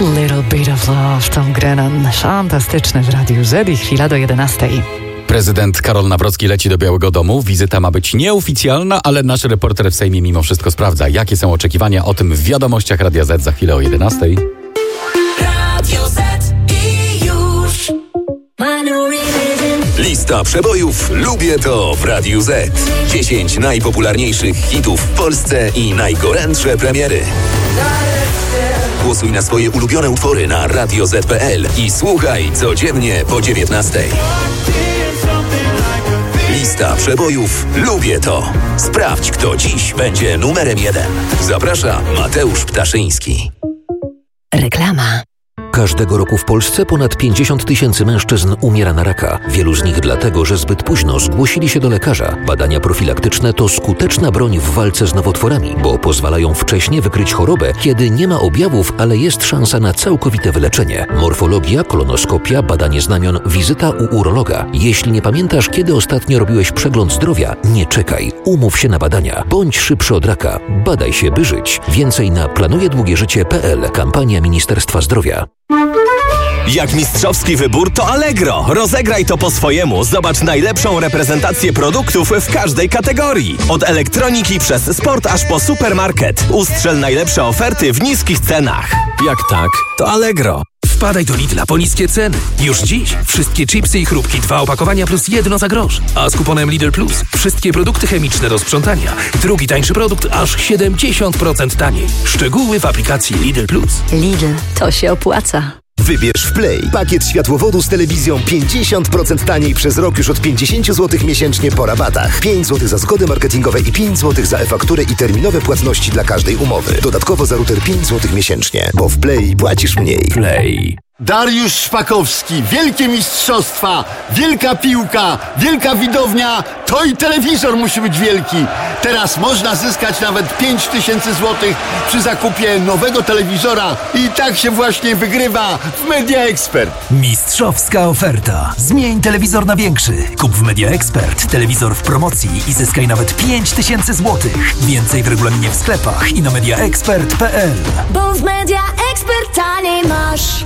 Little Bit of Love, Tom Grennan, fantastyczny w Radiu Z i chwila do 11. Prezydent Karol Nawrocki leci do Białego Domu. Wizyta ma być nieoficjalna, ale nasz reporter w Sejmie mimo wszystko sprawdza, jakie są oczekiwania. O tym w wiadomościach Radia Z za chwilę o 11. Radio Z i już. Lista przebojów Lubię to w Radiu Z. 10 najpopularniejszych hitów w Polsce i najgorętsze premiery. Głosuj na swoje ulubione utwory na radioz.pl i słuchaj codziennie po 19. Lista przebojów Lubię to. Sprawdź, kto dziś będzie numerem 1. Zaprasza Mateusz Ptaszyński. Reklama. Każdego roku w Polsce ponad 50 000 mężczyzn umiera na raka. Wielu z nich dlatego, że zbyt późno zgłosili się do lekarza. Badania profilaktyczne to skuteczna broń w walce z nowotworami, bo pozwalają wcześnie wykryć chorobę, kiedy nie ma objawów, ale jest szansa na całkowite wyleczenie. Morfologia, kolonoskopia, badanie znamion, wizyta u urologa. Jeśli nie pamiętasz, kiedy ostatnio robiłeś przegląd zdrowia, nie czekaj. Umów się na badania. Bądź szybszy od raka. Badaj się, by żyć. Więcej na planujedługieżycie.pl. Kampania Ministerstwa Zdrowia. Jak mistrzowski wybór, to Allegro. Rozegraj to po swojemu. Zobacz najlepszą reprezentację produktów w każdej kategorii. Od elektroniki przez sport aż po supermarket. Ustrzel najlepsze oferty w niskich cenach. Jak tak, to Allegro. Wpadaj do Lidla po niskie ceny. Już dziś wszystkie chipsy i chrupki 2 opakowania plus 1 za grosz. A z kuponem Lidl Plus wszystkie produkty chemiczne do sprzątania. Drugi tańszy produkt aż 70% taniej. Szczegóły w aplikacji Lidl Plus. Lidl, to się opłaca. Wybierz w Play pakiet światłowodu z telewizją 50% taniej przez rok już od 50 zł miesięcznie po rabatach. 5 zł za zgody marketingowe i 5 zł za e-fakturę i terminowe płatności dla każdej umowy. Dodatkowo za router 5 zł miesięcznie, bo w Play płacisz mniej. Play. Dariusz Szpakowski, wielkie mistrzostwa, wielka piłka, wielka widownia, to i telewizor musi być wielki. Teraz można zyskać nawet 5000 zł przy zakupie nowego telewizora i tak się właśnie wygrywa w Media Expert. Mistrzowska oferta. Zmień telewizor na większy. Kup w Media Expert telewizor w promocji i zyskaj nawet 5000 zł. Więcej w regulaminie w sklepach i na mediaexpert.pl. Bo w Media Expert taniej masz.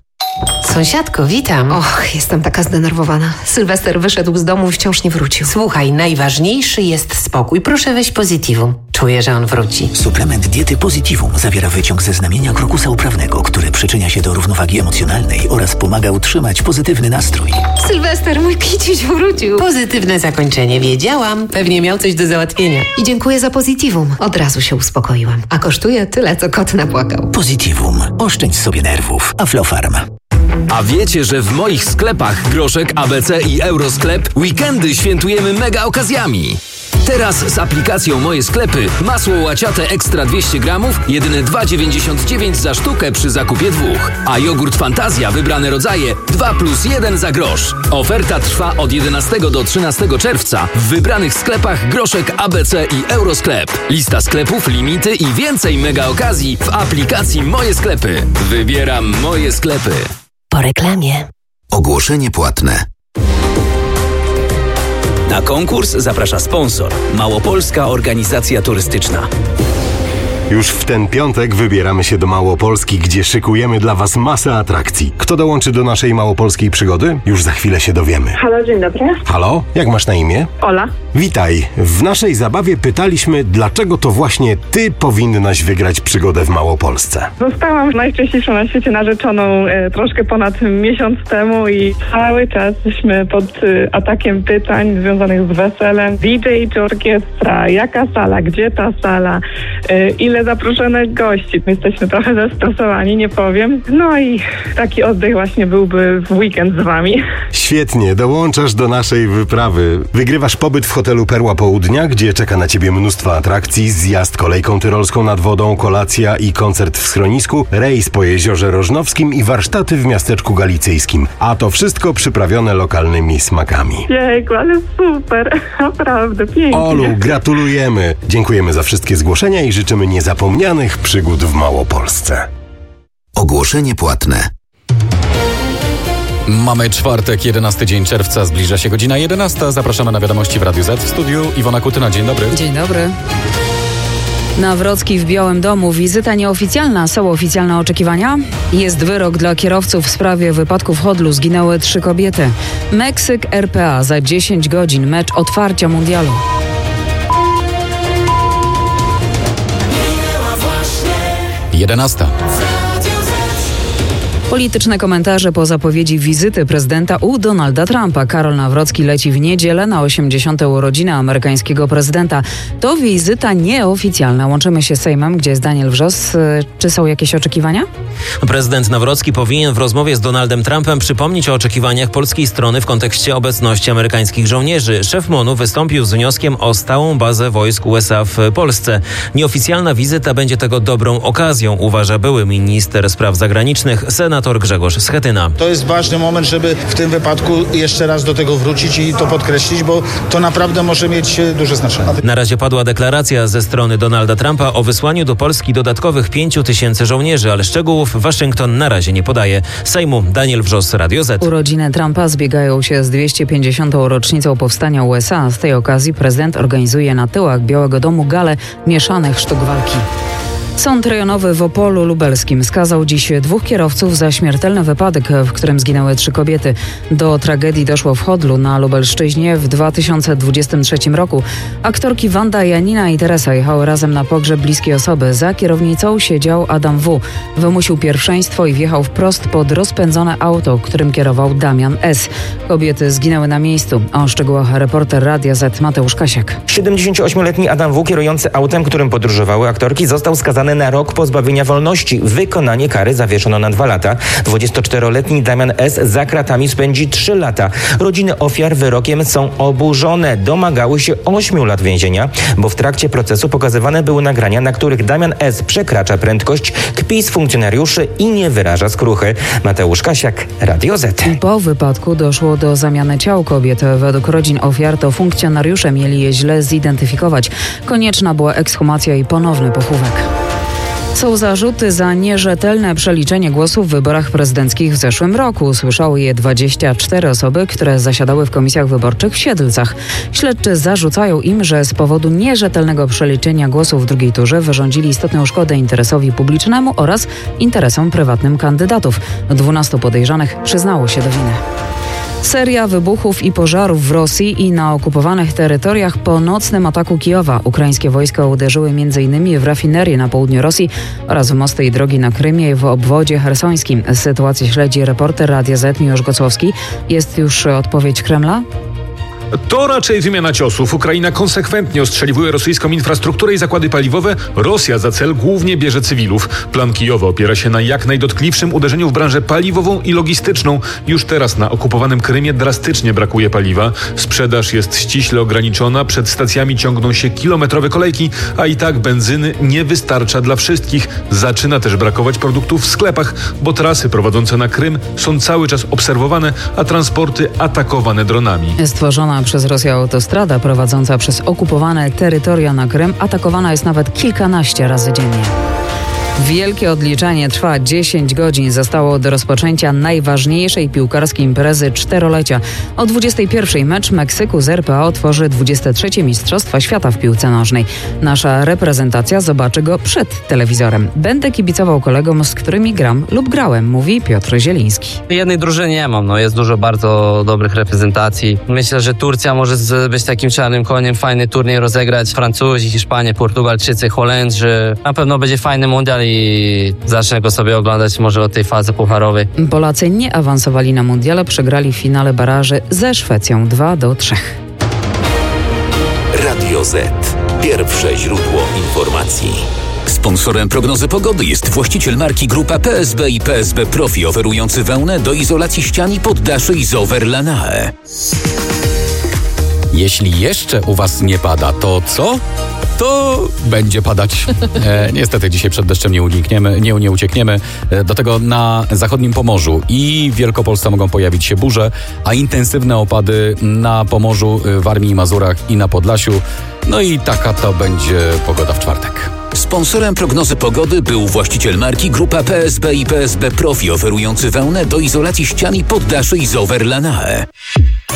Sąsiadko, witam. Och, jestem taka zdenerwowana. Sylwester wyszedł z domu i wciąż nie wrócił. Słuchaj, najważniejszy jest spokój. Proszę weź Positivum. Czuję, że on wróci. Suplement diety Positivum zawiera wyciąg ze znamienia krokusa uprawnego, który przyczynia się do równowagi emocjonalnej oraz pomaga utrzymać pozytywny nastrój. Sylwester, mój kiciuś wrócił. Pozytywne zakończenie, wiedziałam. Pewnie miał coś do załatwienia. I dziękuję za Positivum. Od razu się uspokoiłam. A kosztuje tyle, co kot napłakał. Positivum. Oszczędź sobie nerwów. Aflofarm. A wiecie, że w moich sklepach Groszek, ABC i Eurosklep weekendy świętujemy mega okazjami. Teraz z aplikacją Moje Sklepy masło łaciate ekstra 200 gramów, jedyne 2,99 za sztukę przy zakupie 2. A jogurt Fantazja wybrane rodzaje 2+1 za grosz. Oferta trwa od 11 do 13 czerwca w wybranych sklepach Groszek, ABC i Eurosklep. Lista sklepów, limity i więcej mega okazji w aplikacji Moje Sklepy. Wybieram Moje Sklepy. Po reklamie. Ogłoszenie płatne. Na konkurs zaprasza sponsor. Małopolska Organizacja Turystyczna. Już w ten piątek wybieramy się do Małopolski, gdzie szykujemy dla Was masę atrakcji. Kto dołączy do naszej małopolskiej przygody? Już za chwilę się dowiemy. Halo, dzień dobry. Halo, jak masz na imię? Ola. Witaj. W naszej zabawie pytaliśmy, dlaczego to właśnie Ty powinnaś wygrać przygodę w Małopolsce. Zostałam najszczęśliwszą na świecie narzeczoną troszkę ponad miesiąc temu i cały czas jesteśmy pod atakiem pytań związanych z weselem. DJ czy orkiestra? Jaka sala? Gdzie ta sala? Ile zaproszonych gości? My jesteśmy trochę zestresowani, nie powiem. No i taki oddech właśnie byłby w weekend z Wami. Świetnie, dołączasz do naszej wyprawy. Wygrywasz pobyt w hotelu Perła Południa, gdzie czeka na Ciebie mnóstwo atrakcji, zjazd kolejką tyrolską nad wodą, kolacja i koncert w schronisku, rejs po jeziorze Rożnowskim i warsztaty w miasteczku galicyjskim. A to wszystko przyprawione lokalnymi smakami. Jejku, ale super, naprawdę pięknie. Olu, gratulujemy. Dziękujemy za wszystkie zgłoszenia i życzymy niezapomnianych przygód w Małopolsce. Ogłoszenie płatne. Mamy czwartek, 11 dzień czerwca, zbliża się godzina 11. Zapraszamy na wiadomości w Radiu Z. W studiu Iwona Kutyna. Dzień dobry. Dzień dobry. Nawrocki w Białym Domu. Wizyta nieoficjalna. Są oficjalne oczekiwania? Jest wyrok dla kierowców w sprawie wypadku w Hodlu. Zginęły 3 kobiety. Meksyk, RPA. Za 10 godzin mecz otwarcia mundialu. Jedenasta. Polityczne komentarze po zapowiedzi wizyty prezydenta u Donalda Trumpa. Karol Nawrocki leci w niedzielę na 80. urodziny amerykańskiego prezydenta. To wizyta nieoficjalna. Łączymy się z Sejmem, gdzie jest Daniel Wrzos. Czy są jakieś oczekiwania? Prezydent Nawrocki powinien w rozmowie z Donaldem Trumpem przypomnieć o oczekiwaniach polskiej strony w kontekście obecności amerykańskich żołnierzy. Szef MON-u wystąpił z wnioskiem o stałą bazę wojsk USA w Polsce. Nieoficjalna wizyta będzie tego dobrą okazją, uważa były minister spraw zagranicznych, senator Grzegorz Schetyna. To jest ważny moment, żeby w tym wypadku jeszcze raz do tego wrócić i to podkreślić, bo to naprawdę może mieć duże znaczenie. Na razie padła deklaracja ze strony Donalda Trumpa o wysłaniu do Polski dodatkowych 5 000 żołnierzy, ale szczegółów Waszyngton na razie nie podaje. Z Sejmu Daniel Wrzos, Radio Z. Urodziny Trumpa zbiegają się z 250. rocznicą powstania USA. Z tej okazji prezydent organizuje na tyłach Białego Domu galę mieszanych sztuk walki. Sąd rejonowy w Opolu Lubelskim skazał dziś 2 kierowców za śmiertelny wypadek, w którym zginęły 3 kobiety. Do tragedii doszło w Hodlu na Lubelszczyźnie w 2023 roku. Aktorki Wanda, Janina i Teresa jechały razem na pogrzeb bliskiej osoby. Za kierownicą siedział Adam W. Wymusił pierwszeństwo i wjechał wprost pod rozpędzone auto, którym kierował Damian S. Kobiety zginęły na miejscu. O szczegółach reporter Radia Z Mateusz Kasiak. 78-letni Adam W., kierujący autem, którym podróżowały aktorki, został skazany na rok pozbawienia wolności. Wykonanie kary zawieszono na 2 lata. 24-letni Damian S. za kratami spędzi 3 lata. Rodziny ofiar wyrokiem są oburzone. Domagały się 8 lat więzienia, bo w trakcie procesu pokazywane były nagrania, na których Damian S. przekracza prędkość, kpi z funkcjonariuszy i nie wyraża skruchy. Mateusz Kasiak, Radio Z. Po wypadku doszło do zamiany ciał kobiet. Według rodzin ofiar to funkcjonariusze mieli je źle zidentyfikować. Konieczna była ekshumacja i ponowny pochówek. Są zarzuty za nierzetelne przeliczenie głosów w wyborach prezydenckich w zeszłym roku. Usłyszały je 24 osoby, które zasiadały w komisjach wyborczych w Siedlcach. Śledczy zarzucają im, że z powodu nierzetelnego przeliczenia głosów w drugiej turze wyrządzili istotną szkodę interesowi publicznemu oraz interesom prywatnym kandydatów. 12 podejrzanych przyznało się do winy. Seria wybuchów i pożarów w Rosji i na okupowanych terytoriach po nocnym ataku Kijowa. Ukraińskie wojska uderzyły m.in. w rafinerię na południu Rosji oraz w mosty i drogi na Krymie i w obwodzie chersońskim. Sytuację śledzi reporter Radia Z Miłosz Gocłowski. Jest już odpowiedź Kremla? To raczej wymiana ciosów. Ukraina konsekwentnie ostrzeliwuje rosyjską infrastrukturę i zakłady paliwowe. Rosja za cel głównie bierze cywilów. Plan Kijowa opiera się na jak najdotkliwszym uderzeniu w branżę paliwową i logistyczną. Już teraz na okupowanym Krymie drastycznie brakuje paliwa. Sprzedaż jest ściśle ograniczona. Przed stacjami ciągną się kilometrowe kolejki, a i tak benzyny nie wystarcza dla wszystkich. Zaczyna też brakować produktów w sklepach, bo trasy prowadzące na Krym są cały czas obserwowane, a transporty atakowane dronami. Stworzona przez Rosję autostrada prowadząca przez okupowane terytoria na Krym atakowana jest nawet kilkanaście razy dziennie. Wielkie odliczanie trwa 10 godzin. Zostało do rozpoczęcia najważniejszej piłkarskiej imprezy 4-lecia. O 21:00 mecz Meksyku z RPA otworzy 23. Mistrzostwa Świata w piłce nożnej. Nasza reprezentacja zobaczy go przed telewizorem. Będę kibicował kolegom, z którymi gram lub grałem, mówi Piotr Zieliński. Jednej drużyny nie mam, jest dużo bardzo dobrych reprezentacji. Myślę, że Turcja może być takim czarnym koniem, fajny turniej rozegrać. Francuzi, Hiszpanie, Portugalczycy, Holendrzy. Na pewno będzie fajny mundial i zacznę go sobie oglądać może od tej fazy pucharowej. Polacy nie awansowali na mundial, przegrali w finale baraży ze Szwecją 2-3. Radio Z. Pierwsze źródło informacji. Sponsorem prognozy pogody jest właściciel marki Grupa PSB i PSB Profi, oferujący wełnę do izolacji ścian i poddaszy Isover Lanae. Jeśli jeszcze u was nie pada, to co? To będzie padać. Niestety dzisiaj przed deszczem nie uciekniemy. Do tego na zachodnim Pomorzu i w Wielkopolsce mogą pojawić się burze, a intensywne opady na Pomorzu, Warmii i Mazurach i na Podlasiu. No i taka to będzie pogoda w czwartek. Sponsorem prognozy pogody był właściciel marki Grupa PSB i PSB Profi, oferujący wełnę do izolacji ścian i poddaszy Isover Lanae.